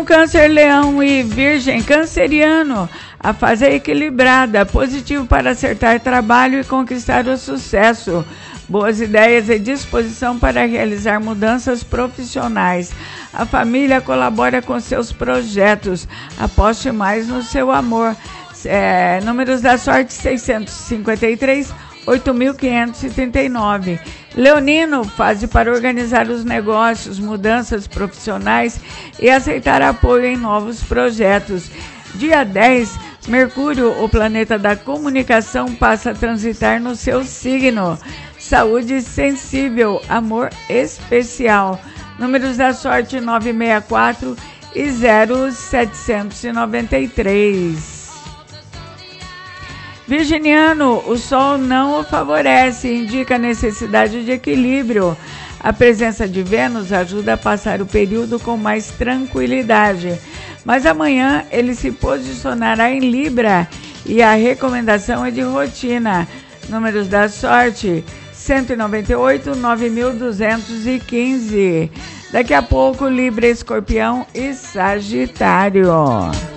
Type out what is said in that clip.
Câncer, Leão e Virgem. Canceriano, a fase é equilibrada, positivo para acertar trabalho e conquistar o sucesso. Boas ideias e disposição para realizar mudanças profissionais. A família colabora com seus projetos. Aposte mais no seu amor. Números da sorte: 653, 8.539. Leonino, fase para organizar os negócios, mudanças profissionais e aceitar apoio em novos projetos. Dia 10, Mercúrio, o planeta da comunicação, passa a transitar no seu signo. Saúde sensível, amor especial. Números da sorte: 964 e 0793. Virginiano, o sol não o favorece, indica necessidade de equilíbrio. A presença de Vênus ajuda a passar o período com mais tranquilidade. Mas amanhã ele se posicionará em Libra e a recomendação é de rotina. Números da sorte: 198, 9.215. Daqui a pouco, Libra, Escorpião e Sagitário.